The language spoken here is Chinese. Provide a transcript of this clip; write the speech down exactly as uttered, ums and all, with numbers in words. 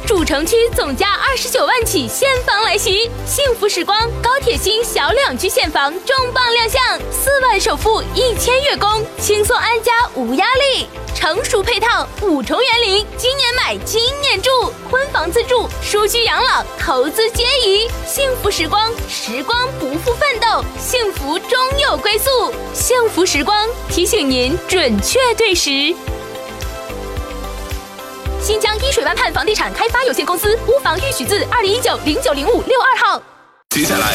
主城区总价二十九万起现房来袭，幸福时光高铁新小两居现房重磅亮相，四万首付一千月供，轻松安家无压力。成熟配套五重园林，今年买今年住，婚房自住，舒居养老，投资皆宜。幸福时光，时光不负奋斗，幸福终有归宿。幸福时光提醒您准确对时。新疆依水湾畔房地产开发有限公司，屋房预许字二零一九零九零五六二号。 接下来